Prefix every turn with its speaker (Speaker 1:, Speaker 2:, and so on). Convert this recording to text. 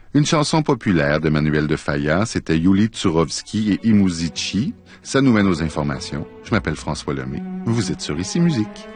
Speaker 1: Une chanson populaire de Manuel de Falla, c'était Yuli Tsurovski et Imuzici. Ça nous mène aux informations. Je m'appelle François Lemay. Vous êtes sur Ici Musique.